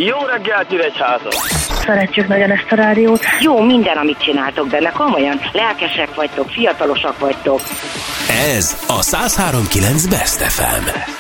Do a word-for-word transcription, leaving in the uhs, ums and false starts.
Jó reggelt, Nyíregyháza! Szeretjük nagyon ezt a rádiót. Jó minden, amit csináltok benne, komolyan. Lelkesek vagytok, fiatalosak vagytok. Ez a száz három kilenc Best ef em.